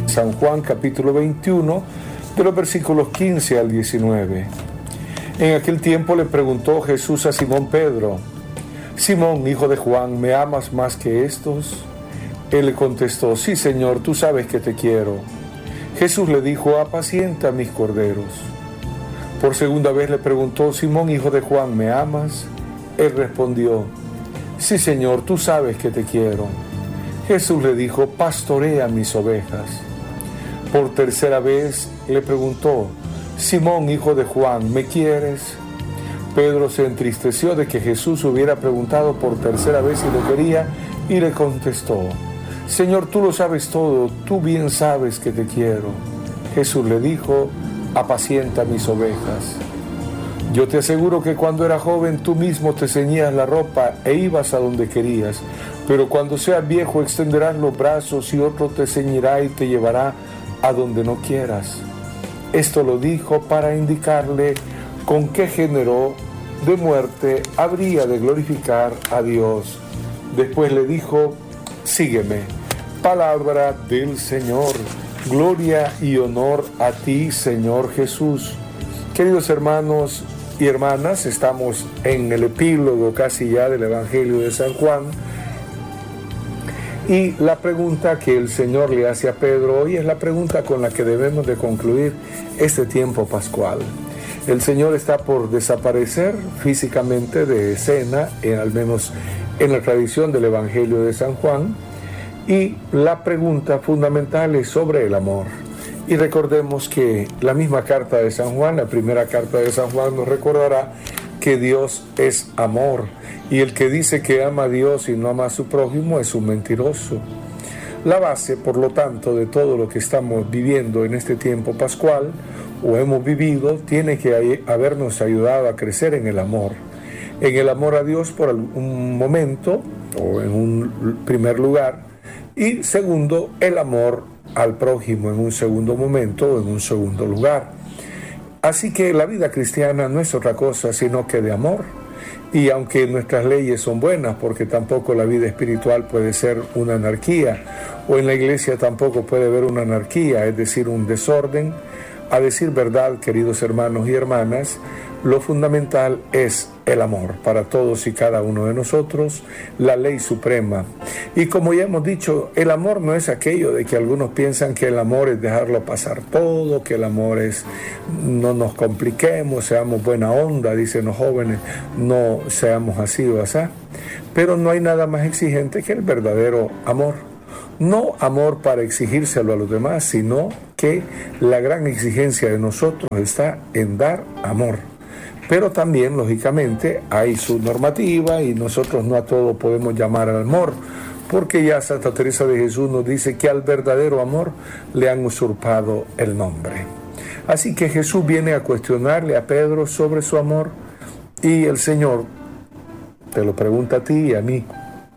San Juan capítulo 21, de los versículos 15 al 19. En aquel tiempo le preguntó Jesús a Simón Pedro: Simón, hijo de Juan, ¿me amas más que estos? Él le contestó: Sí, Señor, tú sabes que te quiero. Jesús le dijo: apacienta mis corderos. Por segunda vez le preguntó: Simón, hijo de Juan, ¿me amas? Él respondió: Sí, Señor, tú sabes que te quiero. Jesús le dijo: pastorea mis ovejas. Por tercera vez le preguntó: Simón, hijo de Juan, ¿me quieres? Pedro se entristeció de que Jesús hubiera preguntado por tercera vez si lo quería y le contestó: Señor, tú lo sabes todo, tú bien sabes que te quiero. Jesús le dijo: apacienta mis ovejas. Yo te aseguro que cuando eras joven tú mismo te ceñías la ropa e ibas a donde querías, pero cuando seas viejo extenderás los brazos y otro te ceñirá y te llevará a donde no quieras. Esto lo dijo para indicarle con qué género de muerte habría de glorificar a Dios. Después le dijo: sígueme. Palabra del Señor. Gloria y honor a ti, Señor Jesús. Queridos hermanos y hermanas, estamos en el epílogo casi ya del Evangelio de San Juan. Y la pregunta que el Señor le hace a Pedro hoy es la pregunta con la que debemos de concluir este tiempo pascual. El Señor está por desaparecer físicamente de escena, al menos en la tradición del Evangelio de San Juan, y la pregunta fundamental es sobre el amor. Y recordemos que la misma carta de San Juan, la primera carta de San Juan, nos recordará que Dios es amor, y el que dice que ama a Dios y no ama a su prójimo es un mentiroso. La base, por lo tanto, de todo lo que estamos viviendo en este tiempo pascual, o hemos vivido, tiene que habernos ayudado a crecer en el amor a Dios por un momento, o en un primer lugar, y segundo, el amor al prójimo en un segundo momento o en un segundo lugar. Así que la vida cristiana no es otra cosa sino que de amor. Y aunque nuestras leyes son buenas, porque tampoco la vida espiritual puede ser una anarquía, o en la iglesia tampoco puede haber una anarquía, es decir, un desorden, a decir verdad, queridos hermanos y hermanas, lo fundamental es el amor para todos y cada uno de nosotros, la ley suprema. Y como ya hemos dicho, el amor no es aquello de que algunos piensan que el amor es dejarlo pasar todo, que el amor es no nos compliquemos, seamos buena onda, dicen los jóvenes, no seamos así o así. Pero no hay nada más exigente que el verdadero amor. No amor para exigírselo a los demás, sino que la gran exigencia de nosotros está en dar amor. Pero también, lógicamente, hay su normativa y nosotros no a todo podemos llamar al amor, porque ya Santa Teresa de Jesús nos dice que al verdadero amor le han usurpado el nombre. Así que Jesús viene a cuestionarle a Pedro sobre su amor y el Señor te lo pregunta a ti y a mí.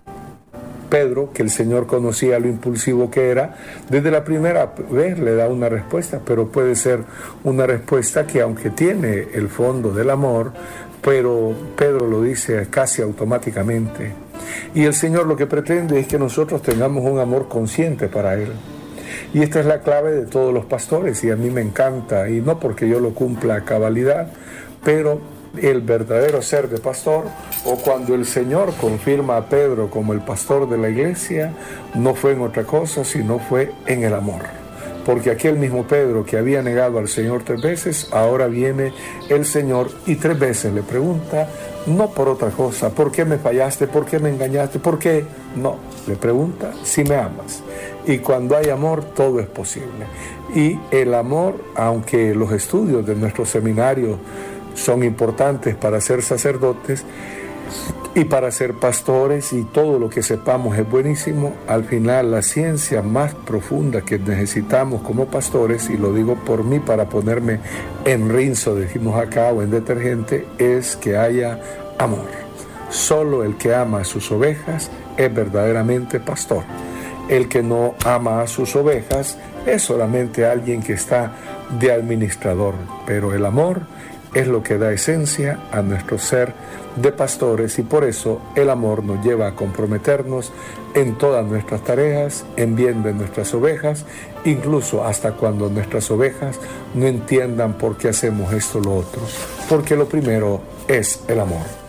Pedro, que el Señor conocía lo impulsivo que era, desde la primera vez le da una respuesta, pero puede ser una respuesta que, aunque tiene el fondo del amor, pero Pedro lo dice casi automáticamente. Y el Señor lo que pretende es que nosotros tengamos un amor consciente para Él. Y esta es la clave de todos los pastores, y a mí me encanta, y no porque yo lo cumpla a cabalidad, pero el verdadero ser de pastor, o cuando el Señor confirma a Pedro como el pastor de la iglesia, no fue en otra cosa, sino fue en el amor. Porque aquel mismo Pedro que había negado al Señor 3 veces, ahora viene el Señor y 3 veces le pregunta, no por otra cosa, ¿por qué me fallaste? ¿Por qué me engañaste? ¿Por qué? No, le pregunta si me amas. Y cuando hay amor, todo es posible. Y el amor, aunque los estudios de nuestro seminario son importantes para ser sacerdotes y para ser pastores, y todo lo que sepamos es buenísimo, al final la ciencia más profunda que necesitamos como pastores, y lo digo por mí para ponerme en rinzo, decimos acá, o en detergente, es que haya amor. Solo el que ama a sus ovejas es verdaderamente pastor. El que no ama a sus ovejas es solamente alguien que está de administrador, pero el amor es lo que da esencia a nuestro ser de pastores, y por eso el amor nos lleva a comprometernos en todas nuestras tareas, en bien de nuestras ovejas, incluso hasta cuando nuestras ovejas no entiendan por qué hacemos esto o lo otro, porque lo primero es el amor.